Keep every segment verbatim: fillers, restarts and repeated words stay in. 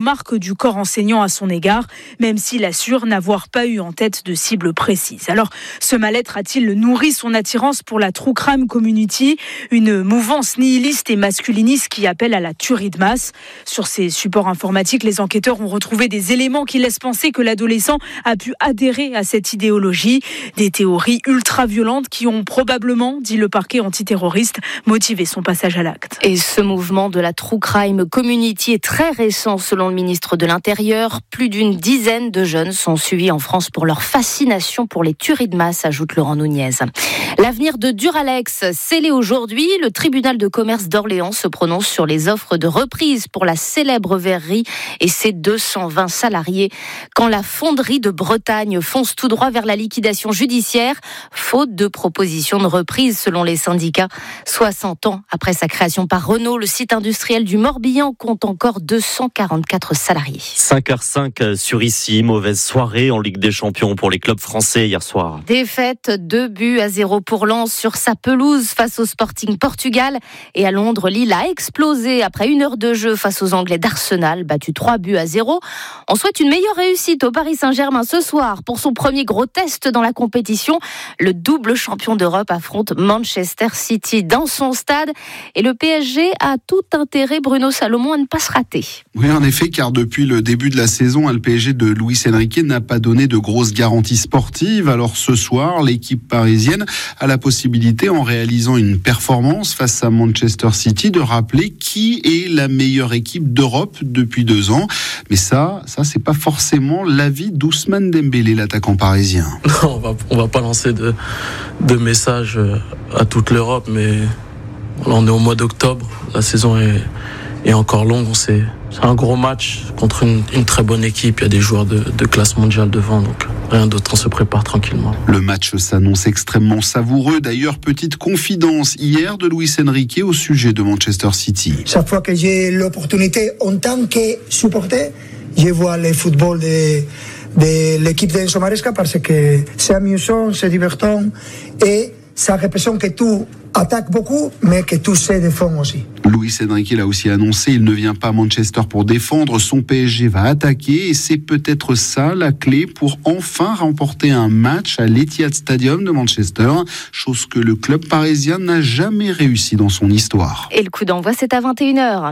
remarques du corps enseignant à son égard, même s'il assure n'avoir pas eu en tête de cible précise. Alors, ce mal-être a-t-il nourri son attirance pour la True Crime Community, une mouvance nihiliste et masculiniste qui appelle à la tuerie de masse? Sur ces supports informatiques, les enquêteurs ont retrouvé des éléments qui laissent penser que l'adolescent a pu adhérer à cette idéologie. Des théories ultra-violentes qui ont probablement, dit le parquet antiterroriste, motivé son passage à l'acte. Et ce mouvement de la True Crime Community est très récent selon le ministre de l'Intérieur. Plus d'une dizaine de jeunes sont suivis en France pour leur fascination pour les tueries de masse, ajoute Laurent Nunez. L'avenir de Duralex, scellé aujourd'hui, le tribunal de commerce d'Orléans se prononce sur les offres de reprise pour la célèbre verrerie et ses deux cent vingt salariés. Quand la fonderie de Bretagne fonce tout droit vers la liquidation judiciaire, faute de proposition de reprise selon les syndicats. soixante ans après sa création par Renault, le site industriel du Morbihan compte encore deux cent quarante-quatre salariés. cinq heures cinq sur ici, mauvaise soirée en Ligue des Champions pour les clubs français hier soir. Défaite deux buts à zéro pour Lens sur sa pelouse face au Sporting Portugal. Et à Londres, Lille a explosé après une heure de jeu face aux Anglais d'Arsenal, battu trois buts à zéro. On souhaite une meilleure réussite au Paris Saint-Germain ce soir pour son premier gros test dans la compétition. Le double champion d'Europe affronte Manchester City dans son stade. Et le P S G a tout intérêt, Bruno Salomon, à ne pas se rater. Oui, en effet, car depuis le début de la saison, le P S G de Luis Enrique n'a pas donné de grosses garanties sportives. Alors ce soir, l'équipe parisienne a la possibilité, en réalisant une performance face à Manchester City, de rappeler qui est la meilleure équipe d'Europe depuis deux ans. Mais ça, ça c'est pas forcément l'avis d'Ousmane Dembélé, l'attaquant parisien. Non, on va, on va pas lancer de, de messages à toute l'Europe, mais là, on est au mois d'octobre, la saison est, est encore longue. On sait, c'est un gros match contre une, une très bonne équipe. Il y a des joueurs de, de classe mondiale devant, donc rien d'autre, on se prépare tranquillement. Le match s'annonce extrêmement savoureux. D'ailleurs, petite confidence hier de Luis Enrique au sujet de Manchester City. Chaque fois que j'ai l'opportunité en tant que supporter, je vois le football de, de l'équipe de Enzo Maresca parce que c'est amusant, c'est divertissant et ça représente que tout attaque beaucoup, mais que tout se défend aussi. Luis Enrique l'a aussi annoncé, il ne vient pas à Manchester pour défendre, son P S G va attaquer et c'est peut-être ça la clé pour enfin remporter un match à l'Etihad Stadium de Manchester, chose que le club parisien n'a jamais réussi dans son histoire. Et le coup d'envoi, c'est à vingt et une heures.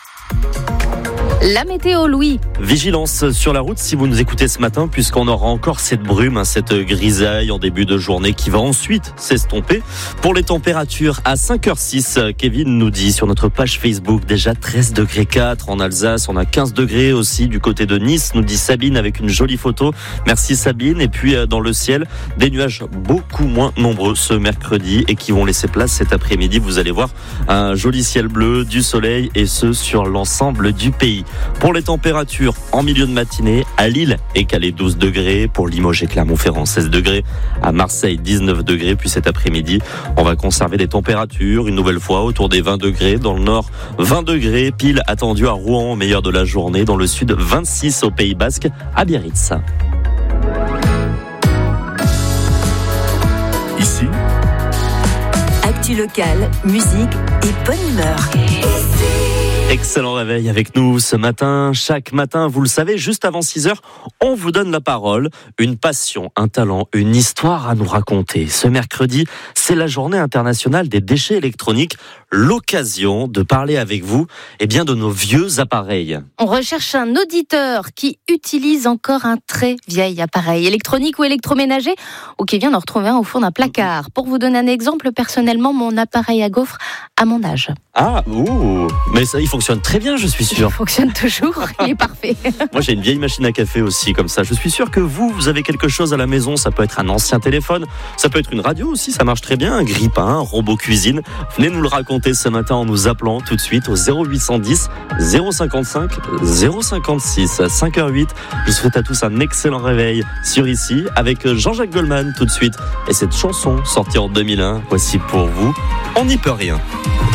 La météo, Louis. Vigilance sur la route si vous nous écoutez ce matin, puisqu'on aura encore cette brume, cette grisaille en début de journée qui va ensuite s'estomper. Pour les températures, à cinq heures six, Kevin nous dit sur notre page Facebook, déjà treize degrés quatre en Alsace, on a quinze degrés aussi du côté de Nice, nous dit Sabine avec une jolie photo. Merci Sabine. Et puis dans le ciel, des nuages beaucoup moins nombreux ce mercredi et qui vont laisser place cet après-midi. Vous allez voir un joli ciel bleu, du soleil et ce sur l'ensemble du pays. Pour les températures, en milieu de matinée, à Lille et Calais douze degrés, pour Limoges et Clermont-Ferrand seize degrés, à Marseille dix-neuf degrés, puis cet après-midi, on va conserver des températures une nouvelle fois autour des vingt degrés, dans le nord vingt degrés, pile attendu à Rouen au meilleur de la journée, dans le sud vingt-six au Pays Basque, à Biarritz. Ici, actu locale, musique et bonne humeur. Excellent réveil avec nous ce matin. Chaque matin, vous le savez, juste avant six heures, on vous donne la parole. Une passion, un talent, une histoire à nous raconter. Ce mercredi, c'est la journée internationale des déchets électroniques. L'occasion de parler avec vous eh bien, de nos vieux appareils. On recherche un auditeur qui utilise encore un très vieil appareil électronique ou électroménager ou qui vient d'en retrouver un au fond d'un placard. Pour vous donner un exemple, personnellement, mon appareil à gaufres à mon âge. Ah, ouh, mais ça, il fonctionne très bien, je suis sûr. Il fonctionne toujours, il est parfait. Moi, j'ai une vieille machine à café aussi, comme ça. Je suis sûr que vous, vous avez quelque chose à la maison. Ça peut être un ancien téléphone, ça peut être une radio aussi, ça marche très bien, un grille-pain, un robot cuisine. Venez nous le raconter ce matin en nous appelant tout de suite au zéro huit cent dix zéro cinquante-cinq zéro cinquante-six. cinq heures huit, je vous souhaite à tous un excellent réveil sur ici avec Jean-Jacques Goldman tout de suite. Et cette chanson sortie en deux mille un, voici pour vous, On n'y peut rien.